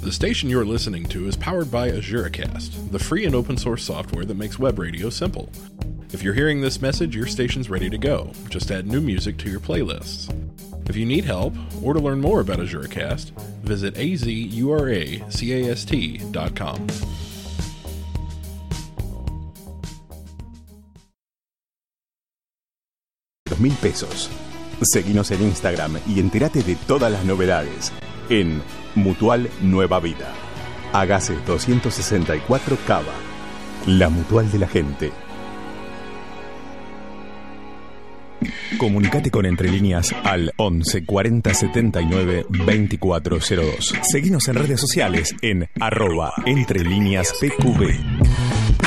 The station you're listening to is powered by AzureCast, the free and open source software that makes web radio simple. If you're hearing this message, your station's ready to go. Just add new music to your playlists. If you need help, or to learn more about AzureCast, visit azuracast.com. $2,000. Seguinos en Instagram y entérate de todas las novedades en Mutual Nueva Vida. Hágase 264 Cava. La Mutual de la Gente. Comunicate con Entre Líneas al 11 40 79 2402. Seguinos en redes sociales en @entrelíneaspqb.